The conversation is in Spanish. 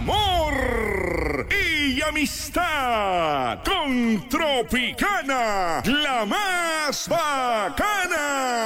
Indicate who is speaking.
Speaker 1: amor y amistad con Tropicana, la más bacana.